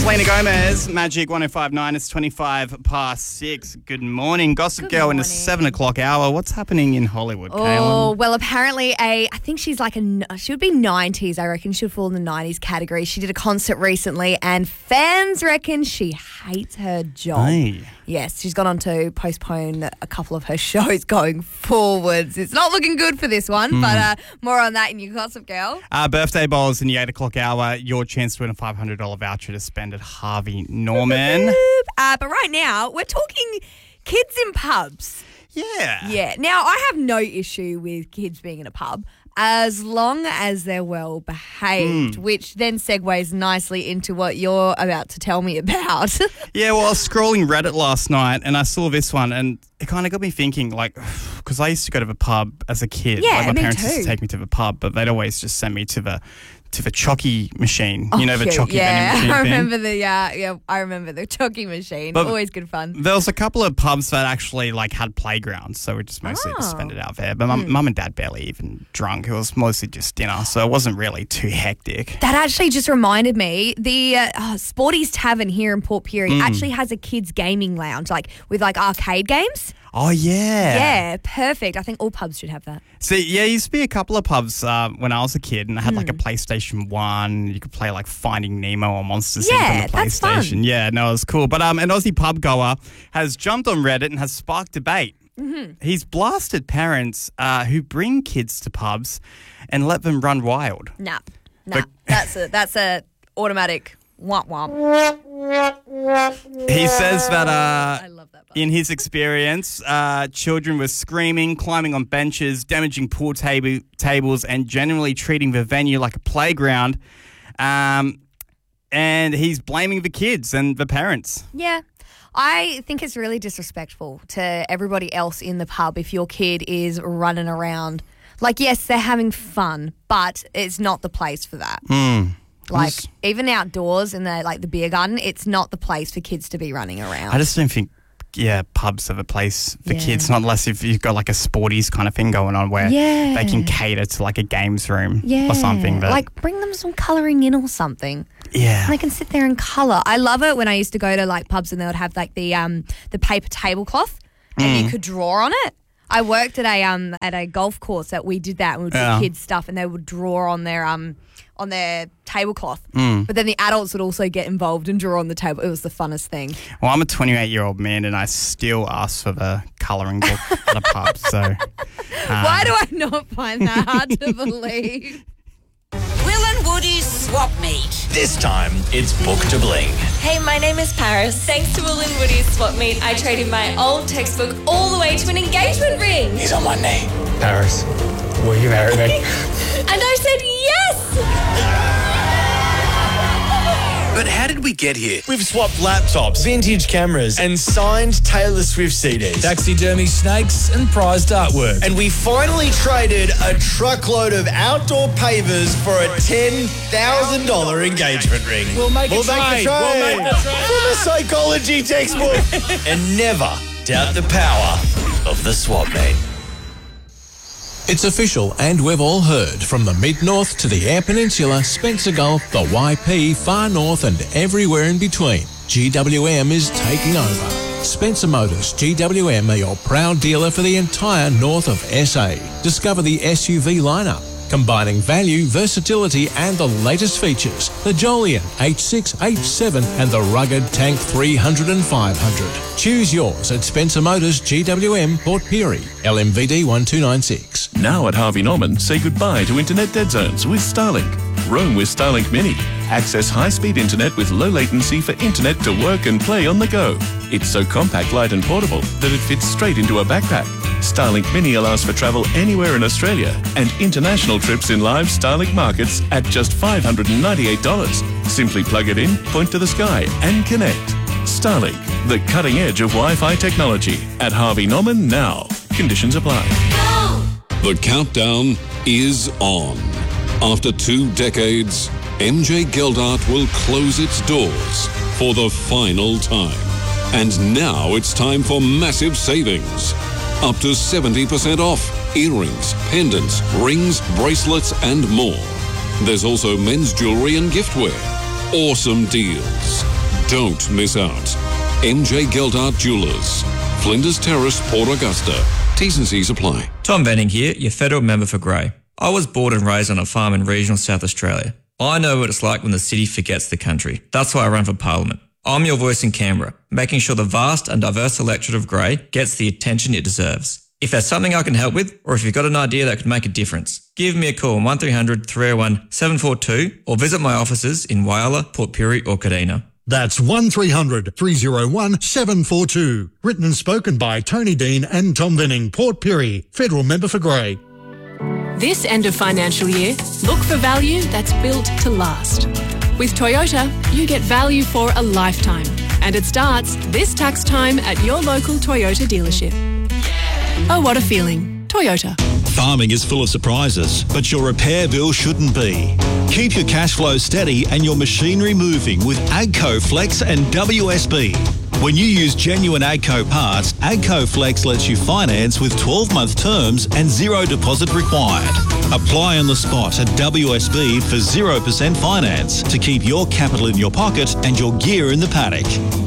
Selena Gomez, Magic 105.9. It's 25 past 6. Good morning. Gossip Girl in the 7 o'clock hour. What's happening in Hollywood, Oh, Kaylin? well, apparently I think she's she would be 90s. I reckon she would fall in the 90s category. She did a concert recently and fans reckon she hates her job. Hey. Yes, she's gone on to postpone a couple of her shows going forwards. It's not looking good for this one, but more on that in your Gossip Girl. Birthday bowls in the 8 o'clock hour. Your chance to win a $500 voucher to spend at Harvey Norman. But right now, we're talking kids in pubs. Yeah. Yeah. Now, I have no issue with kids being in a pub as long as they're well behaved, which then segues nicely into what you're about to tell me about. Yeah, well, I was scrolling Reddit last night and I saw this one and it kind of got me thinking, like, because I used to go to the pub as a kid. Yeah, like my me parents used too. to take me to the pub, but they'd always just send me to the chocky machine. Oh, You know, the cute. chocky vending machine I thing? remember I remember the chocky machine. But Always good fun. There was a couple of pubs that actually had playgrounds, so we just mostly just spent it out there. But mum and dad barely even drunk. It was mostly just dinner, so it wasn't really too hectic. That actually just reminded me, the Sporty's Tavern here in Port Pirie actually has a kids gaming lounge, with arcade games. Oh, yeah. Yeah, perfect. I think all pubs should have that. See, yeah, there used to be a couple of pubs when I was a kid, and they had a PlayStation 1. You could play Finding Nemo or Monsters Inc. on Yeah, the that's PlayStation. fun. Yeah, no, it was cool. But an Aussie pub goer has jumped on Reddit and has sparked debate. He's blasted parents who bring kids to pubs and let them run wild. Nah. That's a automatic womp womp. He says that I love that. in his experience, children were screaming, climbing on benches, damaging pool tables, and generally treating the venue like a playground. And he's blaming the kids and the parents. Yeah. I think it's really disrespectful to everybody else in the pub if your kid is running around. Yes, they're having fun, but it's not the place for that. Even outdoors in the beer garden, it's not the place for kids to be running around. I just don't think, pubs are the place for kids, not unless if you've got a sporties kind of thing going on where they can cater to a games room or something. But bring them some colouring in or something. yeah. And they can sit there and colour. I love it when I used to go to pubs and they would have the paper tablecloth and you could draw on it. I worked at a golf course that we did that and we would do kids stuff and they would draw on their tablecloth. But then the adults would also get involved and draw on the table. It was the funnest thing. Well, I'm a 28-year-old man and I still ask for the colouring book at a pub. So Why do I not find that hard to believe? Will and Woody's Swap Meet. This time, it's Book to Bling. Hey, my name is Paris. Thanks to Will and Woody's Swap Meet, I traded my old textbook all the way to an engagement ring. He's on one knee. Paris, will you marry me? And I said yes! But how did we get here? We've swapped laptops, vintage cameras, and signed Taylor Swift CDs. Taxidermy snakes and prized artwork. And we finally traded a truckload of outdoor pavers for a $10,000 engagement ring. We'll make a trade. From a psychology textbook. And never doubt the power of the swap meet. It's official, and we've all heard, from the Mid-North to the Eyre Peninsula, Spencer Gulf, the YP, Far North and everywhere in between, GWM is taking over. Spencer Motors GWM are your proud dealer for the entire north of SA. Discover the SUV lineup, combining value, versatility and the latest features. The Jolion H6, H7 and the rugged Tank 300 and 500. Choose yours at Spencer Motors GWM, Port Pirie, LMVD 1296. Now at Harvey Norman, say goodbye to internet dead zones with Starlink. Roam with Starlink Mini. Access high-speed internet with low latency for internet to work and play on the go. It's so compact, light and portable that it fits straight into a backpack. Starlink Mini allows for travel anywhere in Australia and international trips in live Starlink markets at just $598. Simply plug it in, point to the sky and connect. Starlink, the cutting edge of Wi-Fi technology. At Harvey Norman now. Conditions apply. The countdown is on. After 2 decades, MJ Geldart will close its doors for the final time. And now it's time for massive savings. Up to 70% off earrings, pendants, rings, bracelets, and more. There's also men's jewelry and giftware. Awesome deals. Don't miss out. MJ Geldart Jewelers, Flinders Terrace, Port Augusta. T's and C's apply. Tom Benning here, your federal member for Grey. I was born and raised on a farm in regional South Australia. I know what it's like when the city forgets the country. That's why I run for Parliament. I'm your voice in Canberra, making sure the vast and diverse electorate of Grey gets the attention it deserves. If there's something I can help with, or if you've got an idea that could make a difference, give me a call on 1300 301 742 or visit my offices in Whyalla, Port Pirie or Kadina. That's 1300 301 742. Written and spoken by Tony Dean and Tom Venning, Port Pirie, federal member for Grey. This end of financial year, look for value that's built to last. With Toyota, you get value for a lifetime. And it starts this tax time at your local Toyota dealership. Oh, what a feeling. Toyota. Farming is full of surprises, but your repair bill shouldn't be. Keep your cash flow steady and your machinery moving with AGCO Flex and WSB. When you use genuine AGCO parts, AGCO Flex lets you finance with 12-month terms and zero deposit required. Apply on the spot at WSB for 0% finance to keep your capital in your pocket and your gear in the paddock.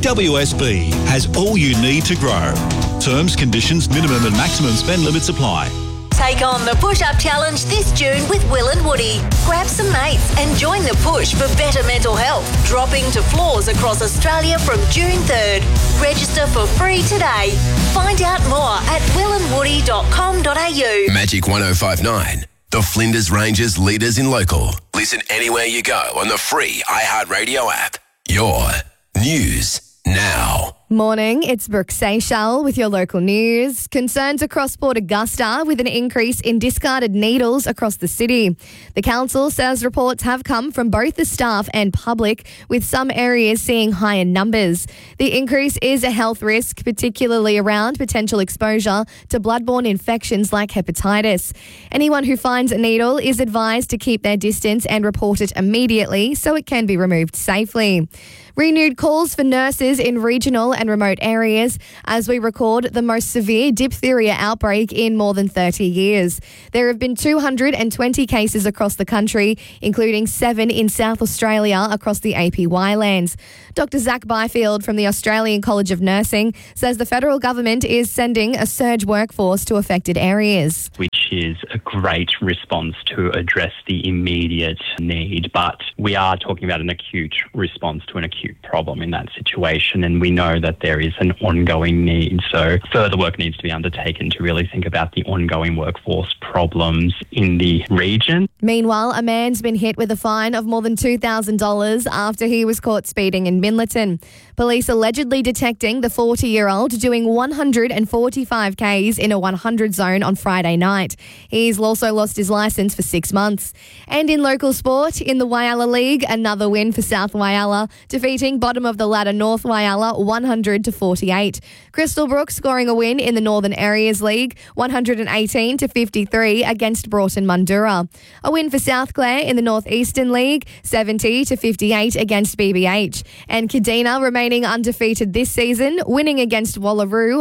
WSB has all you need to grow. Terms, conditions, minimum and maximum spend limits apply. Take on the push-up challenge this June with Will and Woody. Grab some mates and join the push for better mental health, dropping to floors across Australia from June 3rd. Register for free today. Find out more at willandwoody.com.au. Magic 105.9, the Flinders Ranges leaders in local. Listen anywhere you go on the free iHeartRadio app. Your news now. Morning, it's Brooke Seychelles with your local news. Concerns across Port Augusta with an increase in discarded needles across the city. The council says reports have come from both the staff and public, with some areas seeing higher numbers. The increase is a health risk, particularly around potential exposure to bloodborne infections like hepatitis. Anyone who finds a needle is advised to keep their distance and report it immediately so it can be removed safely. Renewed calls for nurses in regional and remote areas as we record the most severe diphtheria outbreak in more than 30 years. There have been 220 cases across the country, including 7 in South Australia across the APY lands. Dr. Zach Byfield from the Australian College of Nursing says the federal government is sending a surge workforce to affected areas. Which is a great response to address the immediate need, but we are talking about an acute response to an acute problem in that situation, and we know that there is an ongoing need. So further work needs to be undertaken to really think about the ongoing workforce problems in the region. Meanwhile, a man's been hit with a fine of more than $2,000 after he was caught speeding in Minlaton. Police allegedly detecting the 40-year-old doing 145 Ks in a 100 zone on Friday night. He's also lost his licence for 6 months. And in local sport, in the Whyalla League, another win for South Whyalla, defeating bottom of the ladder North Whyalla 100-48. Crystal Brook scoring a win in the Northern Areas League 118-53 against Broughton Mundura. A win for South Clare in the North Eastern League 70-58 against BBH. And Kadina remaining undefeated this season, winning against Wallaroo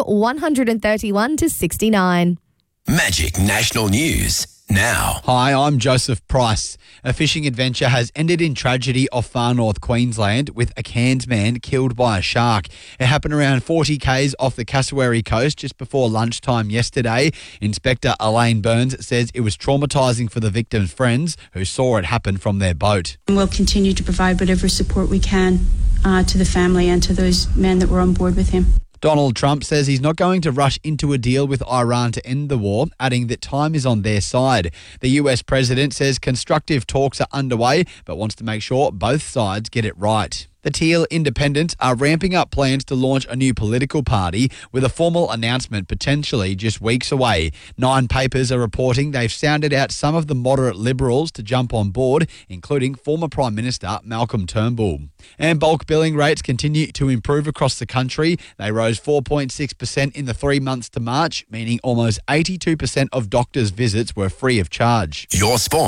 131-69. Magic National News now. Hi, I'm Joseph Price. A fishing adventure has ended in tragedy off far north Queensland with a Cairns man killed by a shark. It happened around 40 k's off the Cassowary coast just before lunchtime yesterday. Inspector Elaine Burns says it was traumatising for the victim's friends who saw it happen from their boat. We'll continue to provide whatever support we can to the family and to those men that were on board with him. Donald Trump says he's not going to rush into a deal with Iran to end the war, adding that time is on their side. The US president says constructive talks are underway, but wants to make sure both sides get it right. The Teal Independents are ramping up plans to launch a new political party with a formal announcement potentially just weeks away. 9 papers are reporting they've sounded out some of the moderate Liberals to jump on board, including former Prime Minister Malcolm Turnbull. And bulk billing rates continue to improve across the country. They rose 4.6% in the 3 months to March, meaning almost 82% of doctors' visits were free of charge. Your sport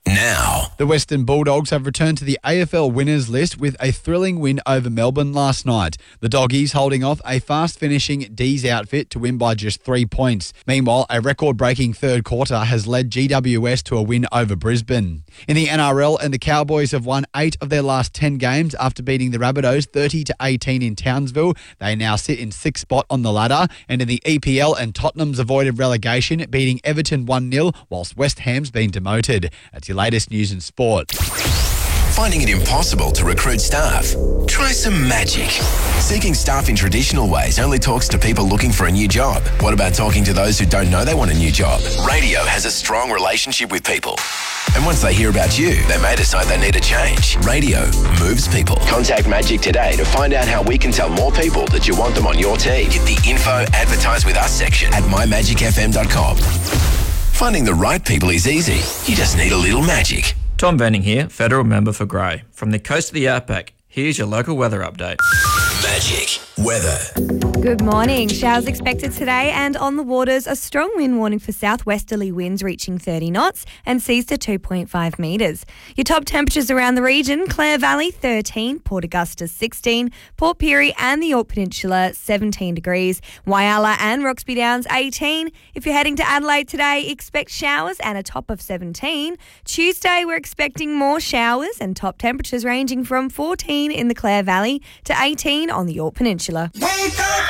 now. The Western Bulldogs have returned to the AFL winners list with a thrilling win over Melbourne last night. The Doggies holding off a fast-finishing D's outfit to win by just 3 points. Meanwhile, a record-breaking third quarter has led GWS to a win over Brisbane. In the NRL, and the Cowboys have won 8 of their last 10 games after beating the Rabbitohs 30-18 in Townsville. They now sit in 6th spot on the ladder. And in the EPL, and Tottenham's avoided relegation, beating Everton 1-0, whilst West Ham's been demoted. That's your latest news in sport. Finding it impossible to recruit staff? Try some magic. Seeking staff in traditional ways only talks to people looking for a new job. What about talking to those who don't know they want a new job? Radio has a strong relationship with people. And once they hear about you, they may decide they need a change. Radio moves people. Contact Magic today to find out how we can tell more people that you want them on your team. Hit the info advertise with us section at mymagicfm.com. Finding the right people is easy. You just need a little magic. Tom Venning here, federal member for Grey. From the coast of the Outback, here's your local weather update. Magic weather. Good morning. Showers expected today, and on the waters, a strong wind warning for southwesterly winds reaching 30 knots and seas to 2.5 metres. Your top temperatures around the region: Clare Valley 13, Port Augusta 16, Port Pirie and the Yorke Peninsula 17 degrees, Whyalla and Roxby Downs 18. If you're heading to Adelaide today, expect showers and a top of 17. Tuesday, we're expecting more showers and top temperatures ranging from 14 in the Clare Valley to 18 on the Yorke Peninsula. Wake up!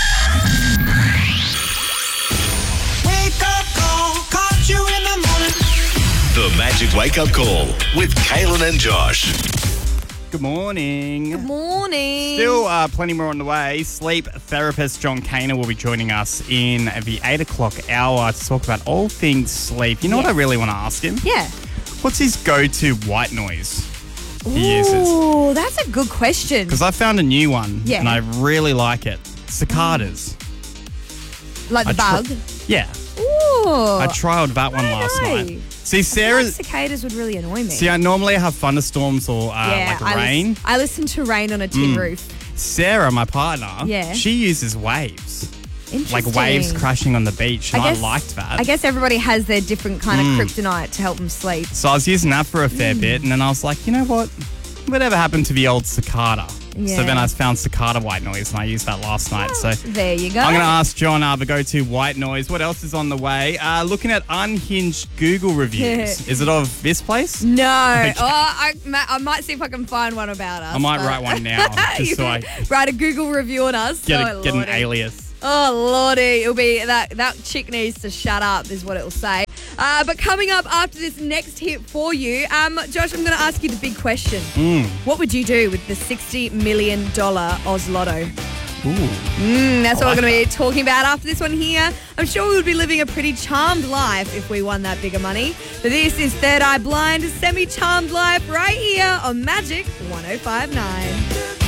Wake up call, caught you in the morning. The Magic Wake Up Call with Kaylin and Josh. Good morning. Good morning. Still plenty more on the way. Sleep therapist John Kaner will be joining us in the 8 o'clock hour to talk about all things sleep. You know what I really want to ask him? Yeah. What's his go-to white noise he uses? Ooh, that's a good question. Because I found a new one, Yeah. and I really like it. Cicadas. Like the bug? Yeah. Ooh. I trialed that one last night. See, I Sarah. feel like cicadas would really annoy me. See, I normally have thunderstorms or like rain. I listen to rain on a tin roof. Sarah, my partner, Yeah. she uses waves. Like Interesting. waves crashing on the beach, and I liked that. I guess everybody has their different kind of kryptonite to help them sleep. So I was using that for a fair bit, and then I was like, you know what? Whatever happened to the old cicada? Yeah. So then I found cicada white noise, and I used that last night. So There you go. I'm going to ask John the go-to white noise. What else is on the way? Looking at unhinged Google reviews. Is it of this place? No. Okay. I might see if I can find one about us. I might write one now. Just so I write a Google review on us. get Oh, an Lordy. alias. Oh, Lordy. It'll be that chick needs to shut up is what it will say. But coming up after this next hit for you, Josh, I'm going to ask you the big question. What would you do with the $60 million Oz Lotto? Ooh. That's what we're going to be talking about after this one here. I'm sure we would be living a pretty charmed life if we won that bigger money. But this is Third Eye Blind, Semi-Charmed Life right here on Magic 105.9.